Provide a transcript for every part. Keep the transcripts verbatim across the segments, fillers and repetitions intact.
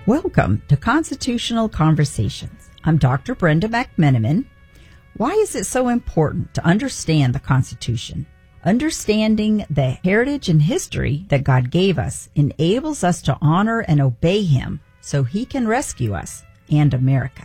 Welcome to Constitutional Conversations. I'm Doctor Brenda McMenamin. Why is it so important to understand the Constitution? Understanding the heritage and history that God gave us enables us to honor and obey Him so He can rescue us and America.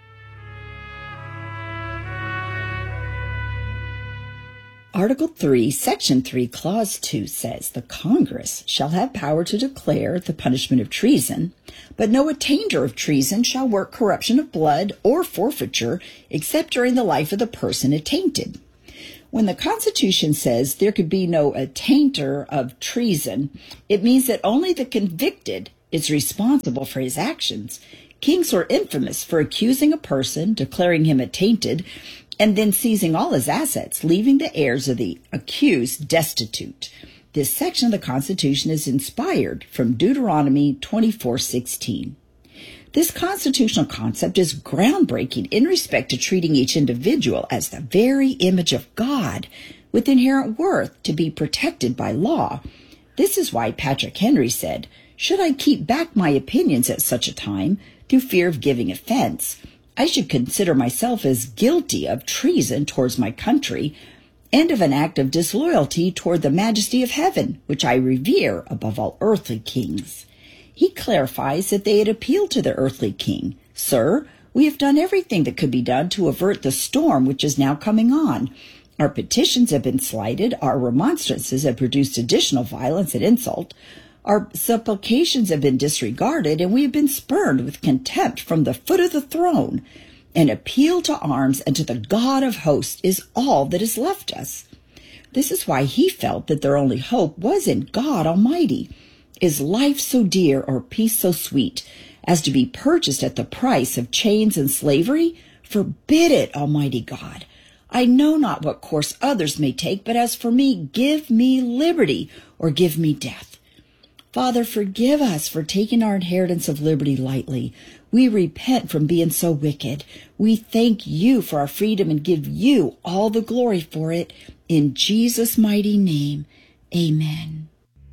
Article three, Section three, Clause two says, the Congress shall have power to declare the punishment of treason, but no attainder of treason shall work corruption of blood or forfeiture except during the life of the person attainted. When the Constitution says there could be no attainter of treason, it means that only the convicted is responsible for his actions. Kings were infamous for accusing a person, declaring him attainted, and then seizing all his assets, leaving the heirs of the accused destitute. This section of the Constitution is inspired from Deuteronomy twenty-four sixteen. This constitutional concept is groundbreaking in respect to treating each individual as the very image of God, with inherent worth to be protected by law. This is why Patrick Henry said, "Should I keep back my opinions at such a time, through fear of giving offense, I should consider myself as guilty of treason towards my country and of an act of disloyalty toward the majesty of heaven, which I revere above all earthly kings." He clarifies that they had appealed to the earthly king. "Sir, we have done everything that could be done to avert the storm which is now coming on. Our petitions have been slighted. Our remonstrances have produced additional violence and insult. Our supplications have been disregarded, and we have been spurned with contempt from the foot of the throne. An appeal to arms and to the God of hosts is all that is left us." This is why he felt that their only hope was in God Almighty. Is life so dear or peace so sweet as to be purchased at the price of chains and slavery? Forbid it, Almighty God. I know not what course others may take, but as for me, give me liberty or give me death. Father, forgive us for taking our inheritance of liberty lightly. We repent from being so wicked. We thank you for our freedom and give you all the glory for it. In Jesus' mighty name, amen.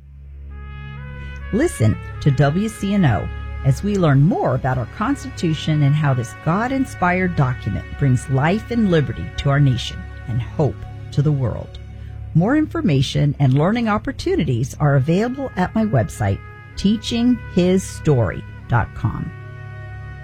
Listen to W C N O as we learn more about our Constitution and how this God-inspired document brings life and liberty to our nation and hope to the world. More information and learning opportunities are available at my website, teaching his story dot com.